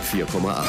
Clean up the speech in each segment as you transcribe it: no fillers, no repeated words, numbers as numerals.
104,8.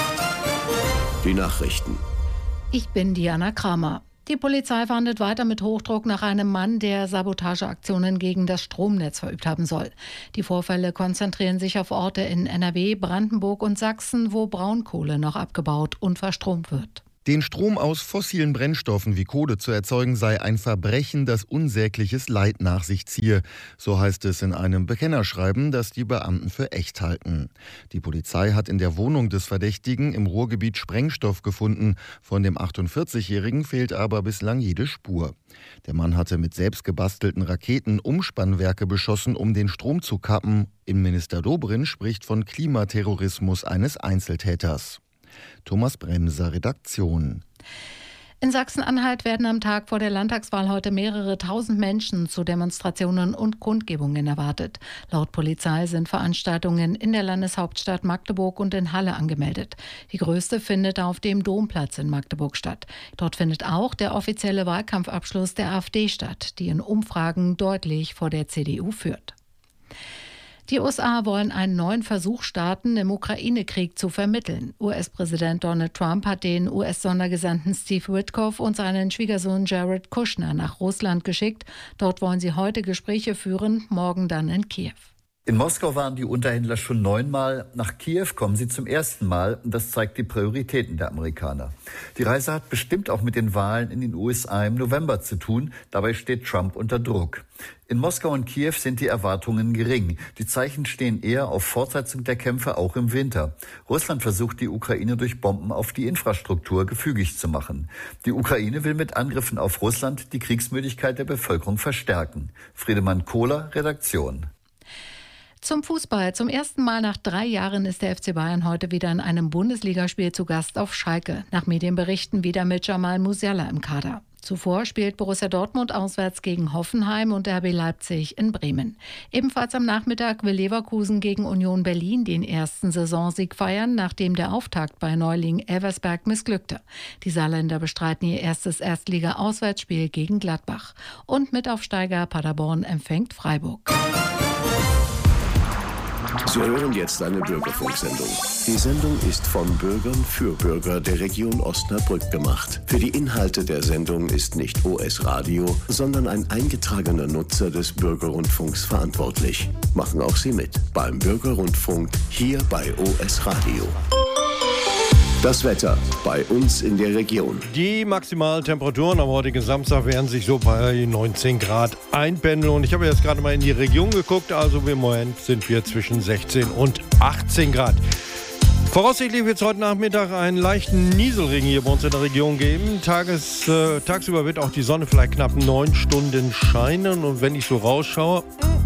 Die Nachrichten. Ich bin Diana Kramer. Die Polizei fahndet weiter mit Hochdruck nach einem Mann, der Sabotageaktionen gegen das Stromnetz verübt haben soll. Die Vorfälle konzentrieren sich auf Orte in NRW, Brandenburg und Sachsen, wo Braunkohle noch abgebaut und verstromt wird. Den Strom aus fossilen Brennstoffen wie Kohle zu erzeugen, sei ein Verbrechen, das unsägliches Leid nach sich ziehe. So heißt es in einem Bekennerschreiben, das die Beamten für echt halten. Die Polizei hat in der Wohnung des Verdächtigen im Ruhrgebiet Sprengstoff gefunden. Von dem 48-Jährigen fehlt aber bislang jede Spur. Der Mann hatte mit selbst gebastelten Raketen Umspannwerke beschossen, um den Strom zu kappen. Innenminister Dobrindt spricht von Klimaterrorismus eines Einzeltäters. Thomas Bremser, Redaktion. In Sachsen-Anhalt werden am Tag vor der Landtagswahl heute mehrere tausend Menschen zu Demonstrationen und Kundgebungen erwartet. Laut Polizei sind Veranstaltungen in der Landeshauptstadt Magdeburg und in Halle angemeldet. Die größte findet auf dem Domplatz in Magdeburg statt. Dort findet auch der offizielle Wahlkampfabschluss der AfD statt, die in Umfragen deutlich vor der CDU führt. Die USA wollen einen neuen Versuch starten, im Ukraine-Krieg zu vermitteln. US-Präsident Donald Trump hat den US-Sondergesandten Steve Witkoff und seinen Schwiegersohn Jared Kushner nach Russland geschickt. Dort wollen sie heute Gespräche führen, morgen dann in Kiew. In Moskau waren die Unterhändler schon 9-mal, nach Kiew kommen sie zum ersten Mal. Das zeigt die Prioritäten der Amerikaner. Die Reise hat bestimmt auch mit den Wahlen in den USA im November zu tun. Dabei steht Trump unter Druck. In Moskau und Kiew sind die Erwartungen gering. Die Zeichen stehen eher auf Fortsetzung der Kämpfe auch im Winter. Russland versucht, die Ukraine durch Bomben auf die Infrastruktur gefügig zu machen. Die Ukraine will mit Angriffen auf Russland die Kriegsmüdigkeit der Bevölkerung verstärken. Friedemann Kohler, Redaktion. Zum Fußball. Zum ersten Mal nach 3 Jahren ist der FC Bayern heute wieder in einem Bundesligaspiel zu Gast auf Schalke. Nach Medienberichten wieder mit Jamal Musiala im Kader. Zuvor spielt Borussia Dortmund auswärts gegen Hoffenheim und RB Leipzig in Bremen. Ebenfalls am Nachmittag will Leverkusen gegen Union Berlin den ersten Saisonsieg feiern, nachdem der Auftakt bei Neuling Elversberg missglückte. Die Saarländer bestreiten ihr erstes Erstliga-Auswärtsspiel gegen Gladbach. Und Mitaufsteiger Paderborn empfängt Freiburg. Sie hören jetzt eine Bürgerfunksendung. Die Sendung ist von Bürgern für Bürger der Region Osnabrück gemacht. Für die Inhalte der Sendung ist nicht OS Radio, sondern ein eingetragener Nutzer des Bürgerrundfunks verantwortlich. Machen auch Sie mit beim Bürgerrundfunk hier bei OS Radio. Das Wetter bei uns in der Region. Die Maximaltemperaturen am heutigen Samstag werden sich so bei 19 Grad einpendeln. Und ich habe jetzt gerade mal in die Region geguckt. Also im Moment sind wir zwischen 16 und 18 Grad. Voraussichtlich wird es heute Nachmittag einen leichten Nieselregen hier bei uns in der Region geben. Tagsüber wird auch die Sonne vielleicht knapp 9 Stunden scheinen. Und wenn ich so rausschaue,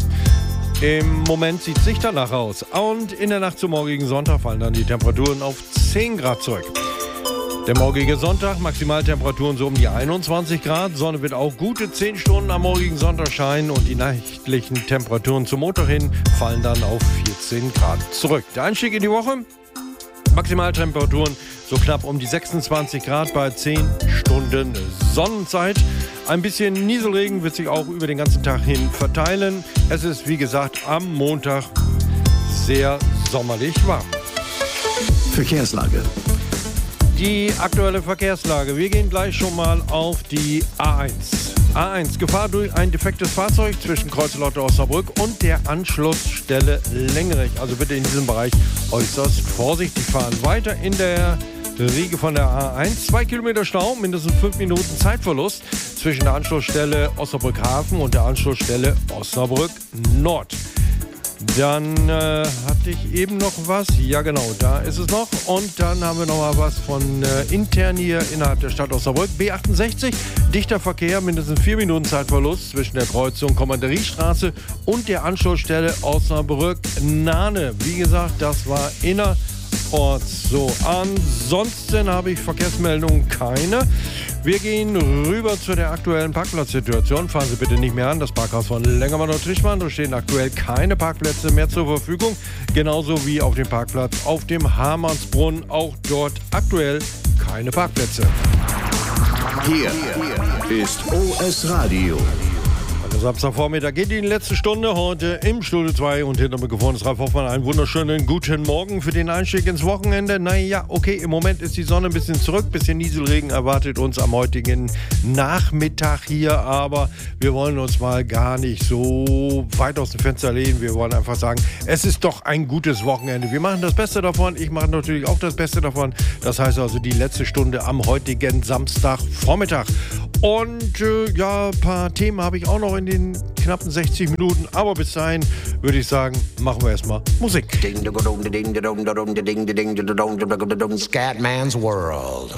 im Moment sieht es nicht danach aus. Und in der Nacht zum morgigen Sonntag fallen dann die Temperaturen auf 10 Grad zurück. Der morgige Sonntag, Maximaltemperaturen so um die 21 Grad. Sonne wird auch gute 10 Stunden am morgigen Sonntag scheinen. Und die nächtlichen Temperaturen zum Montag hin fallen dann auf 14 Grad zurück. Der Einstieg in die Woche, Maximaltemperaturen so knapp um die 26 Grad bei 10 Stunden Sonnenzeit. Ein bisschen Nieselregen wird sich auch über den ganzen Tag hin verteilen. Es ist, wie gesagt, am Montag sehr sommerlich warm. Verkehrslage. Die aktuelle Verkehrslage. Wir gehen gleich schon mal auf die A1. A1, Gefahr durch ein defektes Fahrzeug zwischen Kreuze-Lotte Osnabrück und der Anschlussstelle Lengerich. Also bitte in diesem Bereich äußerst vorsichtig fahren. Weiter in der Riege von der A1. 2 Kilometer Stau, mindestens 5 Minuten Zeitverlust zwischen der Anschlussstelle Osnabrück Hafen und der Anschlussstelle Osnabrück Nord. Dann hatte ich eben noch was. Ja genau, da ist es noch. Und dann haben wir noch mal was von intern hier innerhalb der Stadt Osnabrück. B68, dichter Verkehr, mindestens 4 Minuten Zeitverlust zwischen der Kreuzung Kommanderiestraße und der Anschlussstelle Osnabrück-Nahne. Wie gesagt, das war innerorts. So, ansonsten habe ich Verkehrsmeldungen keine. Wir gehen rüber zu der aktuellen Parkplatzsituation. Fahren Sie bitte nicht mehr an. Das Parkhaus von Lengermann und Trichmann. Da stehen aktuell keine Parkplätze mehr zur Verfügung. Genauso wie auf dem Parkplatz auf dem Hamannsbrunn. Auch dort aktuell keine Parkplätze. Hier ist OS Radio. Samstagvormittag geht in die letzte Stunde heute im Studio 2 und hinter mir Mikrofon ist Ralf Hoffmann. Einen wunderschönen guten Morgen für den Einstieg ins Wochenende. Naja, okay, im Moment ist die Sonne ein bisschen zurück, bisschen Nieselregen erwartet uns am heutigen Nachmittag hier, aber wir wollen uns mal gar nicht so weit aus dem Fenster lehnen. Wir wollen einfach sagen, es ist doch ein gutes Wochenende. Wir machen das Beste davon, ich mache natürlich auch das Beste davon. Das heißt also die letzte Stunde am heutigen Samstagvormittag. Und ja, ein paar Themen habe ich auch noch in den knappen 60 Minuten. Aber bis dahin würde ich sagen, machen wir erstmal Musik. Scatman's World.